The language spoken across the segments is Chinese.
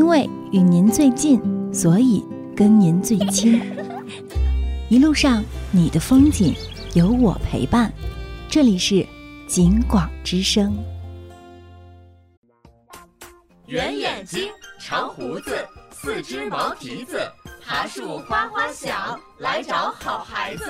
因为与您最近，所以跟您最亲。一路上你的风景有我陪伴，这里是景广之声。 圆眼睛，长胡子，四只毛蹄子，爬树哗哗响，来找好孩子。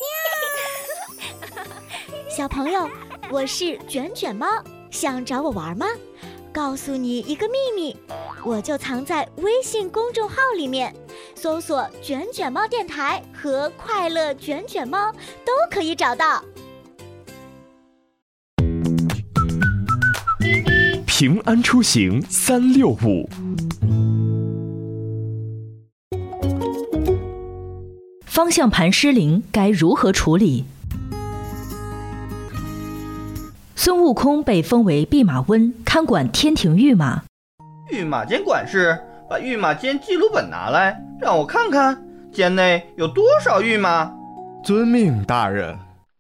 小朋友，我是卷卷猫，想找我玩吗？告诉你一个秘密，我就藏在微信公众号里面，搜索卷卷猫电台和快乐卷卷猫都可以找到。 平安出行365， 方向盘失灵该如何处理？孙悟空被封为弼马温，看管天庭御马。 御马监管事把御马监记录本拿来，让我看看监内有多少御马。 遵命，大人。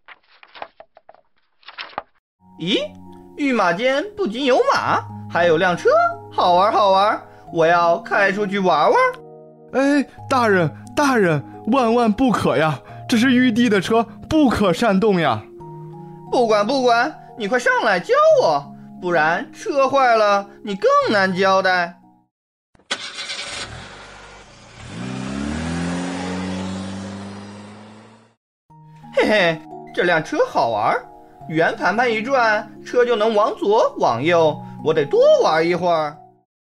咦，御马监不仅有马，还有辆车，好玩好玩，我要开出去玩玩。 哎，大人，万万不可呀！这是玉帝的车，不可擅动呀！ 不管，你快上来教我，不然车坏了你更难交代。嘿嘿，这辆车好玩，圆盘盘一转，车就能往左往右，我得多玩一会儿。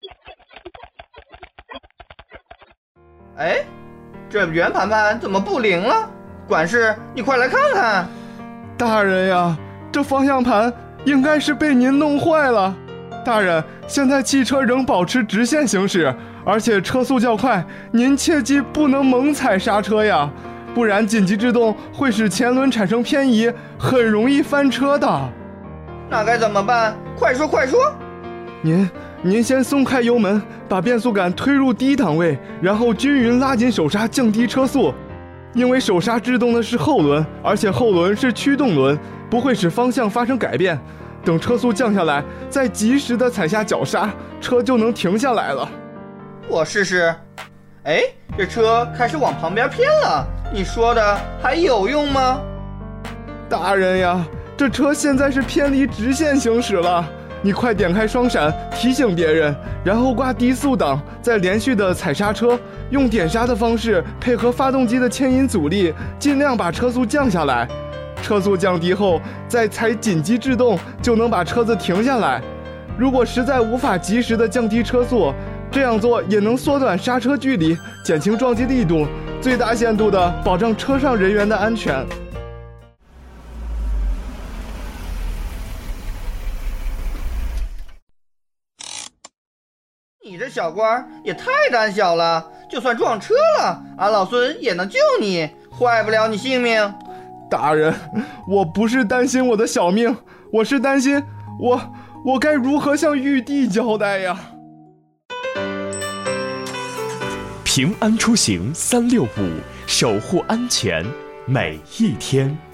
哎，这圆盘盘怎么不灵了？管事，你快来看看。 大人呀，这方向盘应该是被您弄坏了。大人，现在汽车仍保持直线行驶，而且车速较快，您切记不能猛踩刹车呀，不然紧急制动会使前轮产生偏移，很容易翻车的。 那该怎么办？快说！ 您先松开油门，把变速杆推入低档位，然后均匀拉紧手刹，降低车速。因为手刹制动的是后轮，而且后轮是驱动轮，不会使方向发生改变。等车速降下来，再及时的踩下脚刹，车就能停下来了。 我试试。哎，这车开始往旁边偏了，你说的还有用吗？ 大人呀，这车现在是偏离直线行驶了，你快点开双闪提醒别人，然后挂低速档，再连续的踩刹车，用点刹的方式配合发动机的牵引阻力，尽量把车速降下来。车速降低后再踩紧急制动，就能把车子停下来。如果实在无法及时的降低车速，这样做也能缩短刹车距离，减轻撞击力度，最大限度的保障车上人员的安全。 你这小官也太胆小了，就算撞车了，俺老孙也能救你，坏不了你性命。 大人，我不是担心我的小命，我是担心我该如何向玉帝交代呀？ 平安出行365，守护安全每一天。